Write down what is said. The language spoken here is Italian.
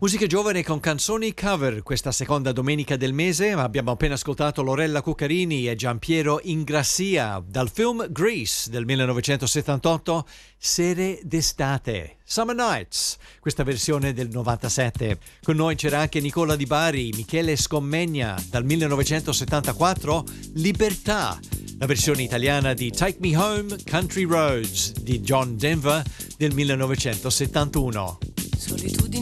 Musica giovane con canzoni cover questa seconda domenica del mese. Abbiamo appena ascoltato Lorella Cuccarini e Giampiero Ingrassia dal film Grease del 1978, Sere d'estate, Summer Nights, questa versione del 97. Con noi c'era anche Nicola Di Bari, Michele Scommegna dal 1974, Libertà, la versione italiana di Take Me Home, Country Roads di John Denver del 1971. Solitudine